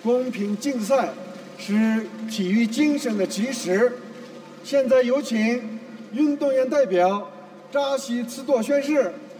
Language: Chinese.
公平竞赛是体育精神的基石。现在有请运动员代表扎西茨多宣誓。